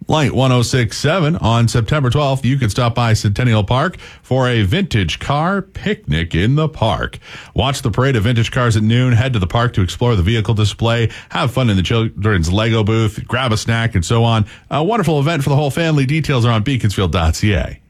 Light 106.7 on September 12th, you can stop by Centennial Park for a vintage car picnic in the park. Watch the parade of vintage cars at noon. Head to the park to explore the vehicle display. Have fun in the children's Lego booth. Grab a snack and so on. A wonderful event for the whole family. Details are on beaconsfield.ca.